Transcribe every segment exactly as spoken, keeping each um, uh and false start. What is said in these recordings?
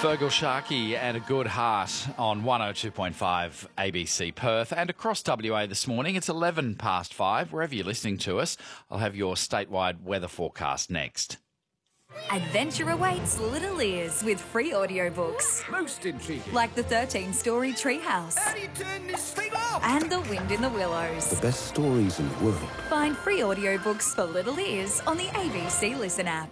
Fergal Sharkey and a good heart on one oh two point five A B C Perth and across W A this morning. It's eleven past five. Wherever you're listening to us, I'll have your statewide weather forecast next. Adventure awaits little ears with free audiobooks. Most intriguing. Like the thirteen-story Treehouse. How do you turn this thing off? And The Wind in the Willows. The best stories in the world. Find free audiobooks for little ears on the A B C Listen app.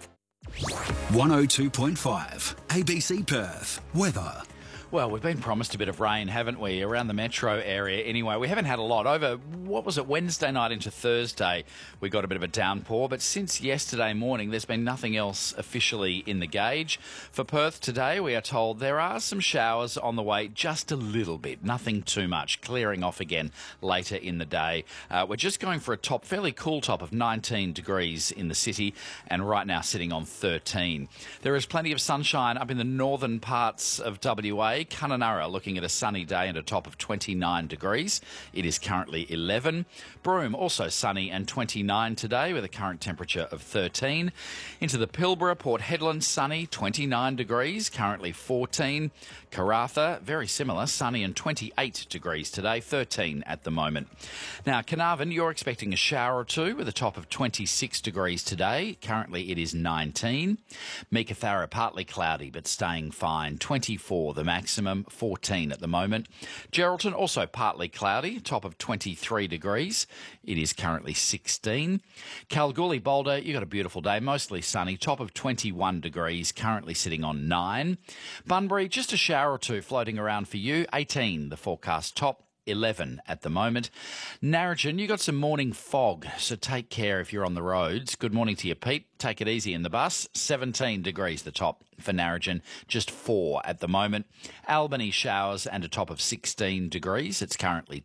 one oh two point five A B C Perth. Weather. Well, we've been promised a bit of rain, haven't we, around the metro area anyway. We haven't had a lot. Over, what was it, Wednesday night into Thursday, we got a bit of a downpour. But since yesterday morning, there's been nothing else officially in the gauge. For Perth today, we are told there are some showers on the way, just a little bit, nothing too much, clearing off again later in the day. Uh, we're just going for a top, fairly cool top of nineteen degrees in the city, and right now sitting on thirteen. There is plenty of sunshine up in the northern parts of W A. Kununurra looking at a sunny day and a top of twenty-nine degrees. It is currently eleven. Broome also sunny and twenty-nine today with a current temperature of thirteen. Into the Pilbara, Port Hedland sunny, twenty-nine degrees, currently fourteen. Karratha, very similar, sunny and twenty-eight degrees today, thirteen at the moment. Now, Carnarvon, you're expecting a shower or two with a top of twenty-six degrees today. Currently it is nineteen. Meekatharra, partly cloudy but staying fine, twenty-four the maximum, fourteen at the moment. Geraldton, also partly cloudy, top of twenty-three degrees. It is currently sixteen. Kalgoorlie, Boulder, you've got a beautiful day, mostly sunny, top of twenty-one degrees, currently sitting on nine. Bunbury, just a shower or two floating around for you, eighteen the forecast top. eleven at the moment. Narrogin, you got some morning fog, so take care if you're on the roads. Good morning to you, Pete. Take it easy in the bus. seventeen degrees the top for Narrogin, just four at the moment. Albany showers and a top of sixteen degrees. It's currently